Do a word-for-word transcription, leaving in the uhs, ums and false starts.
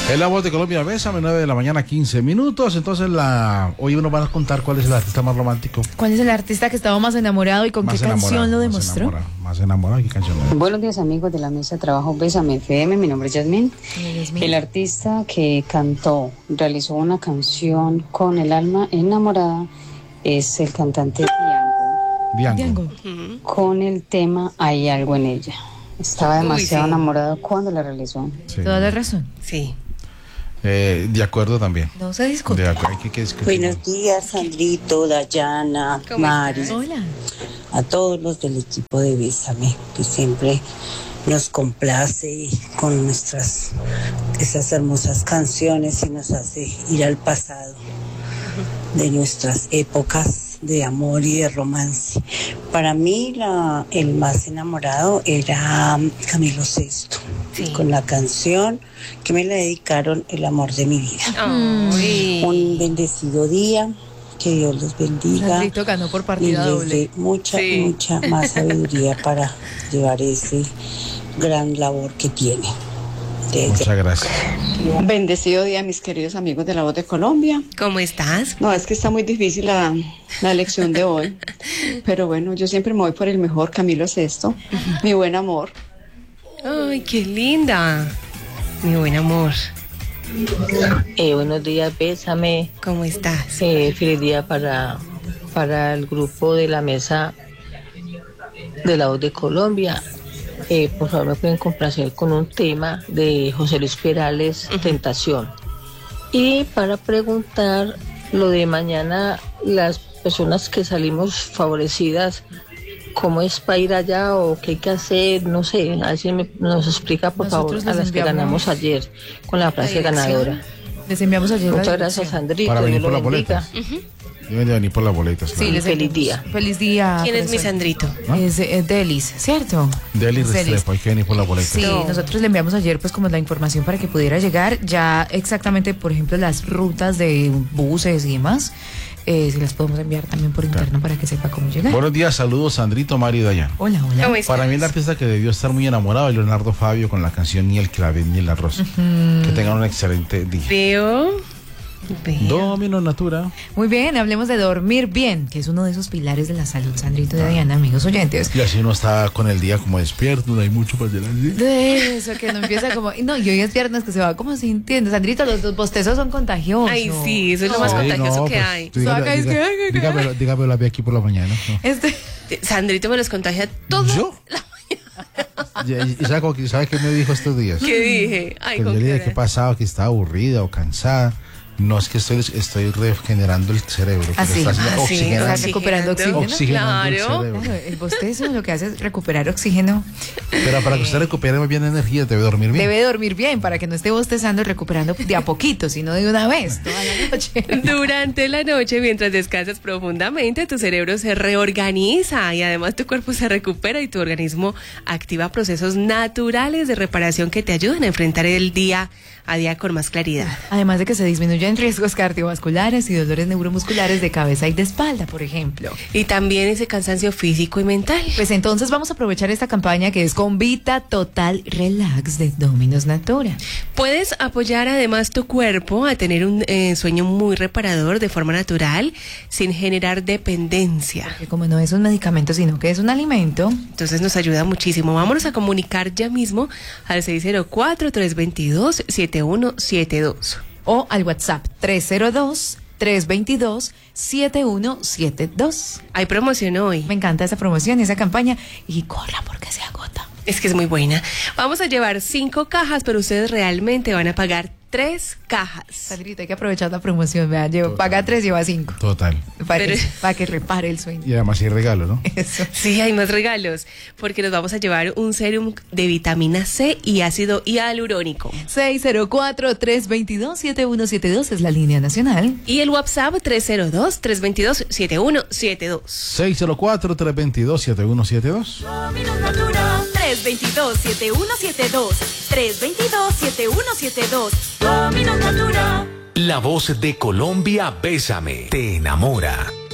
Es la voz de Colombia, Bésame, nueve de la mañana, quince minutos. Entonces, la hoy uno va a contar cuál es el artista más romántico. ¿Cuál es el artista que estaba más enamorado y con Más qué enamorado, canción lo más demostró? enamorado, Más enamorado, ¿qué canción? Buenos días, amigos de la mesa de trabajo Bésame F M, mi nombre es Yasmín. El artista que cantó, realizó una canción con el alma enamorada es el cantante Diango, Diango. Diango. con el tema Hay algo en ella. Estaba demasiado Uy, sí. enamorado cuando la realizó. Sí. Toda la razón. Sí. Eh, de acuerdo también. No se discute. De acuerdo, hay que, que discutir. Buenos días, Sandrito, Dayana, ¿Cómo Mari, estás? Hola. a todos los del equipo de Bésame, que siempre nos complace con nuestras esas hermosas canciones y nos hace ir al pasado de nuestras épocas de amor y de romance. Para mí la, el más enamorado era Camilo Sesto, Sí. con la canción que me la dedicaron, El amor de mi vida. Ay. Un bendecido día, que Dios los bendiga Sandrito ganó por y partida les doble. dé mucha, Sí. mucha más sabiduría para llevar ese gran labor que tiene. Desde Muchas gracias. Bendecido día, mis queridos amigos de La Voz de Colombia. ¿Cómo estás? No, es que está muy difícil la, la elección de hoy, pero bueno, yo siempre me voy por el mejor, Camilo Sesto, mi buen amor. Ay, qué linda. Mi buen amor. Eh, buenos días, Bésame. ¿Cómo estás? Eh, feliz día para, para el grupo de la mesa de La Voz de Colombia. Eh, por favor, me pueden complacer con un tema de José Luis Perales, Tentación. Y para preguntar lo de mañana, las personas que salimos favorecidas, ¿cómo es para ir allá o qué hay que hacer? No sé, a ver si me- nos explica, por Nosotros favor, a les las que enviamos ganamos ayer con la frase dirección. ganadora. Les enviamos ayer la Muchas dirección. gracias, Sandrito. Para venir Dios por lo las bendiga. boletas. Deben de venir por las boletas. Sí, claro. les Feliz enviamos. día. Feliz día. ¿Quién es mi corazón. Sandrito? ¿Ah? Es eh, Delis, ¿cierto? Deli Es Delis. Restrepo, hay que venir por las boletas. Sí, No. nosotros le enviamos ayer pues como la información para que pudiera llegar ya exactamente, por ejemplo, las rutas de buses y demás, eh, si las podemos enviar también por interno para que sepa cómo llegar. Buenos días, saludos, Sandrito, Mario y Dayan. Hola, hola. ¿Cómo estás? Para mí el artista que debió estar muy enamorado es Leonardo Fabio con la canción Ni el clavel ni el arroz. Que tengan un excelente día. Veo. Veo. Domino Natura. Muy bien, hablemos de dormir bien, que es uno de esos pilares de la salud, Sandrito de Diana, amigos oyentes. Y así uno está con el día como despierto, no hay mucho para llegar. De eso, que no empieza como... No, y hoy es viernes que se va como sintiendo. Sandrito, los, los bostezos son contagiosos. Ay, sí, eso es lo más Sí, contagioso no, que pues, hay. tú dígame- Saca, es diga- que- que- que- dígamelo, dígamelo a mí aquí por la mañana. ¿no? Este... Sandrito me los contagia todo. ¿Yo? Y, y- y sabe, cómo que- ¿sabe qué me dijo estos días? ¿Qué dije? Ay, Que con yo le dije qué que pasaba, que estaba aburrida o cansada. No es que estoy, estoy regenerando el cerebro. que Ah, lo sí. está haciendo Ah, sí, oxigenando. está recuperando oxígeno. Oxigenando el Claro. cerebro. Claro, el bostezo lo que hace es recuperar oxígeno. Pero para que usted recupere muy bien energía, debe dormir bien. Debe dormir bien para que no esté bostezando y recuperando de a poquito, sino de una vez, toda la noche. Durante la noche, mientras descansas profundamente, tu cerebro se reorganiza y además tu cuerpo se recupera y tu organismo activa procesos naturales de reparación que te ayudan a enfrentar el día a día con más claridad. Además de que se disminuyen riesgos cardiovasculares y dolores neuromusculares de cabeza y de espalda, por ejemplo. Y también ese cansancio físico y mental. Pues entonces vamos a aprovechar esta campaña que es con Vita Total Relax de Dominos Natura. Puedes apoyar además tu cuerpo a tener un eh, sueño muy reparador de forma natural, sin generar dependencia. Que como no es un medicamento, sino que es un alimento. Entonces nos ayuda muchísimo. Vámonos a comunicar ya mismo al seis cero cuatro, tres dos dos, siete uno siete dos. O al WhatsApp tres cero dos, tres dos dos, siete uno siete dos. Hay promoción hoy. Me encanta esa promoción y esa campaña. Y corra porque se agota. Es que es muy buena. Vamos a llevar cinco cajas, pero ustedes realmente van a pagar tres cajas. Sandrita, hay que aprovechar la promoción. Vea, llevo, paga tres, lleva cinco. Total. Para, Pero- que, para que repare el sueño. Y además hay regalo, ¿no? Eso. Sí, hay más regalos, porque nos vamos a llevar un serum de vitamina C y ácido hialurónico. seis cero cuatro, tres dos dos, siete uno siete dos es la línea nacional. Y el WhatsApp tres cero dos, tres dos dos, siete uno siete dos. seis cero cuatro, tres dos dos, siete uno siete dos. Dominos Natura. tres dos dos, siete uno siete dos. tres dos dos, siete uno siete dos. Dominos Natura. La voz de Colombia, Bésame, te enamora.